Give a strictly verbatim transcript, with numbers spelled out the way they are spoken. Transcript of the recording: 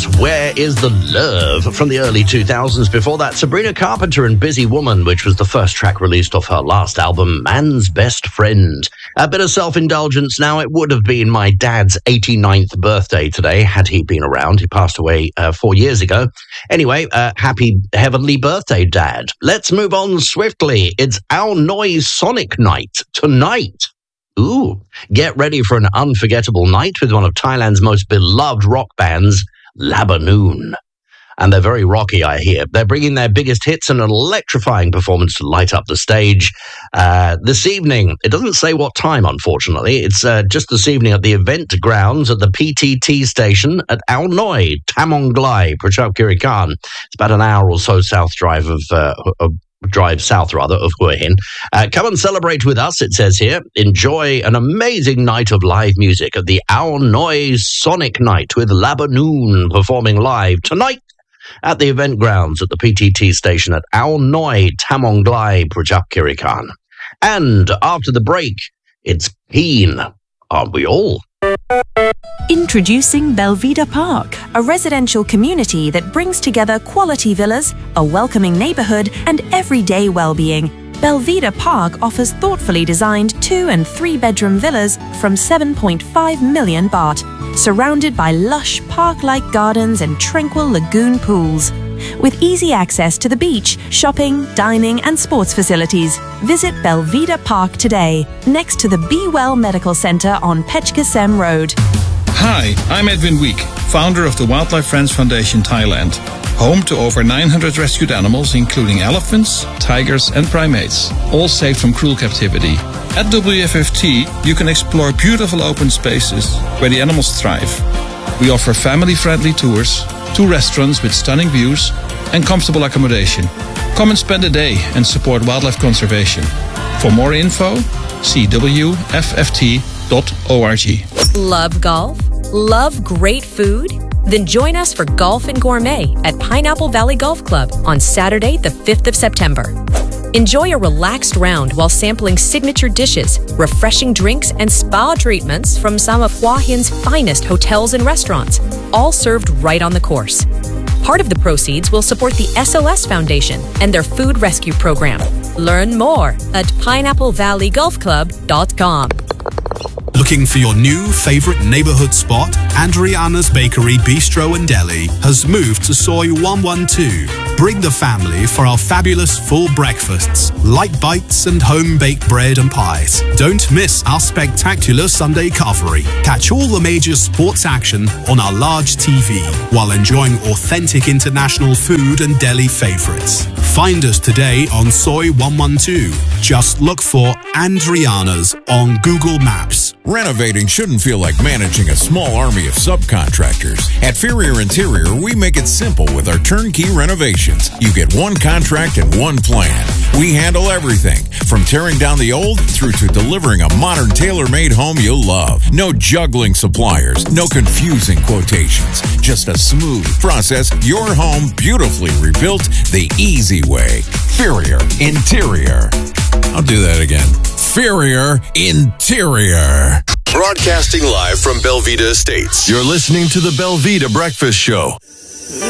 Where is the Love from the early two thousands. Before that, Sabrina Carpenter and Busy Woman, which was the first track released off her last album, Man's Best Friend. A bit of self-indulgence now. It would have been my dad's eighty-ninth birthday today, had he been around. He passed away uh, four years ago. Anyway, uh, happy heavenly birthday, Dad. Let's move on swiftly. It's Ao Noi Sonic Night tonight. Ooh, get ready for an unforgettable night with one of Thailand's most beloved rock bands, Labanoon. And they're very rocky, I hear. They're bringing their biggest hits and an electrifying performance to light up the stage. Uh, this evening, it doesn't say what time, unfortunately. It's uh, just this evening at the event grounds at the P T T station at Ao Noi, Tamong Glai, Prachuap Khiri Khan. It's about an hour or so south drive of... Uh, of drive south, rather, of Hua Hin. Uh, come and celebrate with us, it says here. Enjoy an amazing night of live music at the Ao Noi Sonic Night with Labanoon performing live tonight at the event grounds at the P T T station at Ao Noi, Tamong Glai, Prachuap Khiri Khan. And after the break, it's Peen, aren't we all? Introducing Belvedere Park, a residential community that brings together quality villas, a welcoming neighborhood, and everyday well-being. Belvedere Park offers thoughtfully designed two- and three-bedroom villas from seven point five million baht, surrounded by lush park-like gardens and tranquil lagoon pools. With easy access to the beach, shopping, dining, and sports facilities, visit Belvedere Park today, next to the Be Well Medical Center on Pechkasem Road. Hi, I'm Edwin Week, founder of the Wildlife Friends Foundation Thailand, home to over nine hundred rescued animals, including elephants, tigers, and primates, all saved from cruel captivity. At W F F T, you can explore beautiful open spaces where the animals thrive. We offer family-friendly tours, two restaurants with stunning views, and comfortable accommodation. Come and spend a day and support wildlife conservation. For more info, see W F F T dot org. Love golf? Love great food? Then join us for Golf and Gourmet at Pineapple Valley Golf Club on Saturday, the fifth of September. Enjoy a relaxed round while sampling signature dishes, refreshing drinks, and spa treatments from some of Hua Hin's finest hotels and restaurants, all served right on the course. Part of the proceeds will support the S L S Foundation and their food rescue program. Learn more at pineapple valley golf club dot com. Looking for your new favorite neighborhood spot? Andriana's Bakery, Bistro and Deli has moved to Soi one one two. Bring the family for our fabulous full breakfasts, light bites and home-baked bread and pies. Don't miss our spectacular Sunday covery. Catch all the major sports action on our large T V while enjoying authentic international food and deli favorites. Find us today on Soi one one two. Just look for Andriana's on Google Maps. Renovating shouldn't feel like managing a small army of subcontractors. At Ferrier Interior, we make it simple with our turnkey renovations. You get one contract and one plan. We handle everything, from tearing down the old through to delivering a modern tailor-made home you'll love. No juggling suppliers, no confusing quotations. Just a smooth process, your home beautifully rebuilt the easy way. Ferrier Interior. I'll do that again. Ferrier Interior. Broadcasting live from Belvedere Estates. You're listening to the Belvedere Breakfast Show.